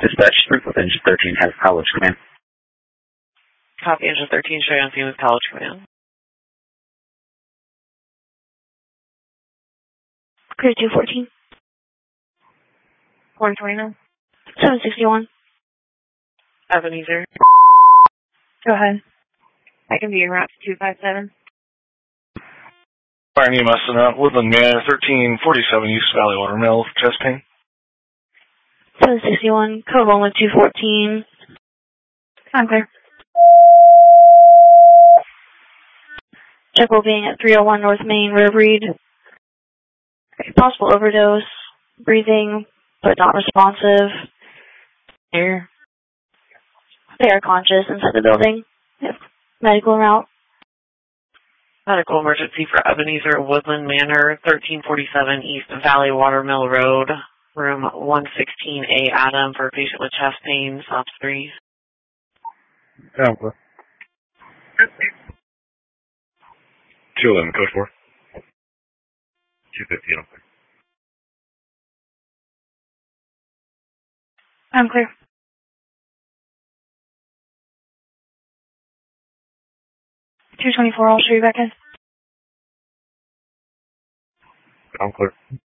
Dispatch, Throughput Engine 13 has college command. Copy, Engine 13, show you on scene with college command. Clear 214. 129. 761. Ebenezer. Go ahead. I can be en route to 257. Fire and EMS in Woodland Manor, 1347 East Valley Water Mill, chest pain. 761. Code 1 with 214. I'm clear. Check well being at 301 North Main, River Reed. Possible overdose. Breathing, but not responsive. Here. They are conscious inside the building. Yep. Medical route. Medical emergency for Ebenezer, Woodland Manor, 1347 East Valley Watermill Road, room 116A, Adam, for a patient with chest pain, SOPS 3. Yeah, well. 211, code 4. 250, I'm clear. I'm clear. $224, I'll show you back in. I'm clear.